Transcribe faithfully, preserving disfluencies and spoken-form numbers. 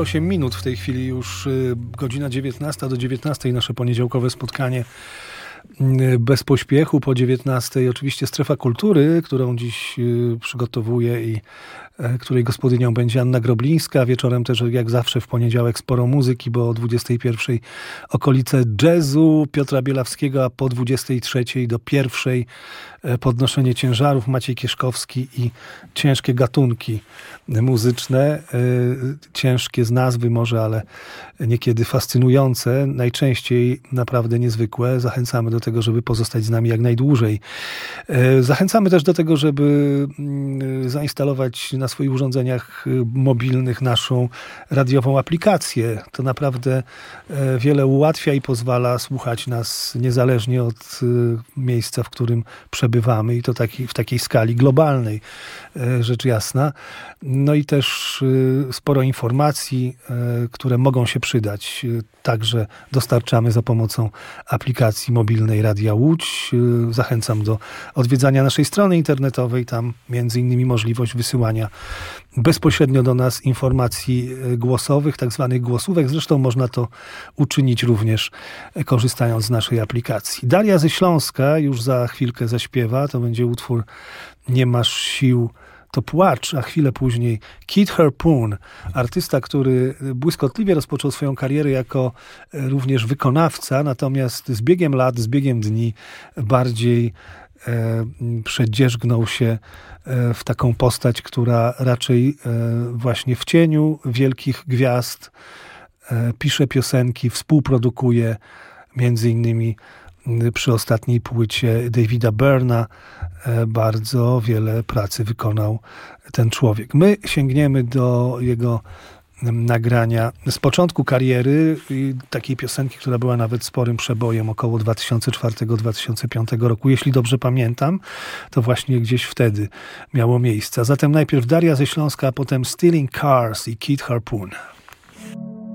osiem minut w tej chwili już godzina dziewiętnasta do dziewiętnastej nasze poniedziałkowe spotkanie bez pośpiechu. Po dziewiętnastej oczywiście Strefa Kultury, którą dziś przygotowuję i której gospodynią będzie Anna Groblińska. Wieczorem też jak zawsze w poniedziałek sporo muzyki, bo o dwudziestej pierwszej okolice jazzu Piotra Bielawskiego, a po dwudziestej trzeciej do pierwszej podnoszenie ciężarów Maciej Kieszkowski i ciężkie gatunki muzyczne. Ciężkie z nazwy może, ale niekiedy fascynujące. Najczęściej naprawdę niezwykłe. Zachęcamy do tego, żeby pozostać z nami jak najdłużej. Zachęcamy też do tego, żeby zainstalować na swoich urządzeniach mobilnych naszą radiową aplikację. To naprawdę wiele ułatwia i pozwala słuchać nas niezależnie od miejsca, w którym przebywamy i to taki, w takiej skali globalnej, rzecz jasna. No i też sporo informacji, które mogą się przydać. Także dostarczamy za pomocą aplikacji mobilnej Radia Łódź. Zachęcam do odwiedzania naszej strony internetowej. Tam między innymi możliwość wysyłania bezpośrednio do nas informacji głosowych, tak zwanych głosówek. Zresztą można to uczynić również korzystając z naszej aplikacji. Daria ze Śląska już za chwilkę zaśpiewa. To będzie utwór Nie masz sił, to płacz, a chwilę później Kid Harpoon, artysta, który błyskotliwie rozpoczął swoją karierę jako również wykonawca, natomiast z biegiem lat, z biegiem dni bardziej e, przedzierzgnął się e, w taką postać, która raczej e, właśnie w cieniu wielkich gwiazd e, pisze piosenki, współprodukuje między innymi przy ostatniej płycie Davida Byrna bardzo wiele pracy wykonał ten człowiek. My sięgniemy do jego nagrania z początku kariery, takiej piosenki, która była nawet sporym przebojem około dwa tysiące czwartego do dwa tysiące piątego roku. Jeśli dobrze pamiętam, to właśnie gdzieś wtedy miało miejsce. A zatem najpierw Daria ze Śląska, a potem Stealing Cars i Kid Harpoon.